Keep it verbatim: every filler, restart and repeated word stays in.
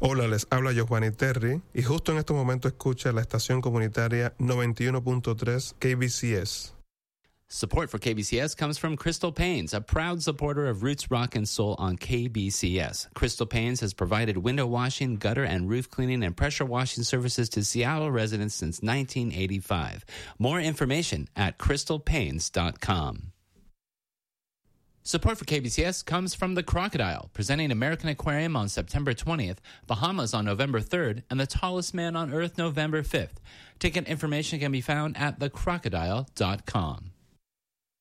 Hola, les habla Giovanni Terry y justo en este momento escucha la estación comunitaria noventa y uno punto tres K B C S. Support for K B C S comes from Crystal Panes, a proud supporter of Roots Rock and Soul on K B C S. Crystal Panes has provided window washing, gutter and roof cleaning, and pressure washing services to Seattle residents since nineteen eighty-five. More information at crystal panes dot com. Support for K B C S comes from The Crocodile, presenting American Aquarium on September twentieth, Bahamas on November third, and The Tallest Man on Earth November fifth. Ticket information can be found at the crocodile dot com.